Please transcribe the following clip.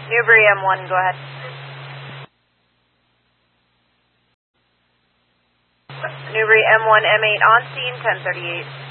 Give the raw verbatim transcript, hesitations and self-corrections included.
Newbury M one, go ahead. Newbury M one, M eight on scene, ten thirty-eight.